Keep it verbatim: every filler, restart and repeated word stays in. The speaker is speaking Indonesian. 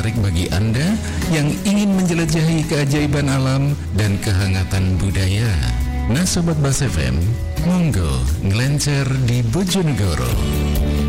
menarik bagi Anda yang ingin menjelajahi keajaiban alam dan kehangatan budaya. Nah Sobat Bas F M, monggo ngelencer di Bojonegoro.